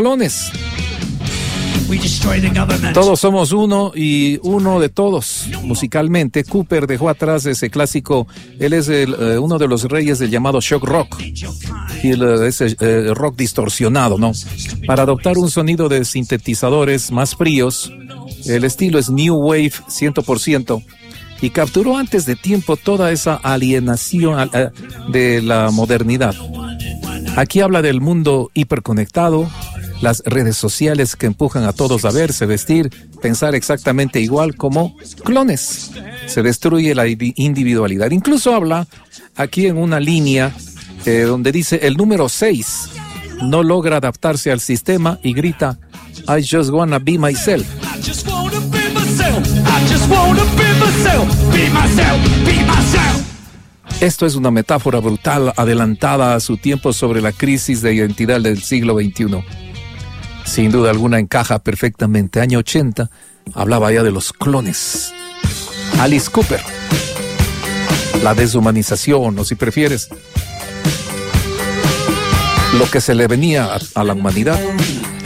clones. Todos somos uno y uno de todos. Musicalmente, Cooper dejó atrás ese clásico. Él es uno de los reyes del llamado shock rock, y ese rock distorsionado, ¿no? Para adoptar un sonido de sintetizadores más fríos, el estilo es New Wave 100%, y capturó antes de tiempo toda esa alienación de la modernidad. Aquí habla del mundo hiperconectado, las redes sociales que empujan a todos a verse, vestir, pensar exactamente igual como clones. Se destruye la individualidad. Incluso habla aquí en una línea donde dice el número 6 no logra adaptarse al sistema y grita I just wanna be myself. Esto es una metáfora brutal, adelantada a su tiempo sobre la crisis de identidad del siglo XXI. Sin duda alguna encaja perfectamente. Año 80, hablaba ya de los clones. Alice Cooper. La deshumanización, o si prefieres, lo que se le venía a la humanidad.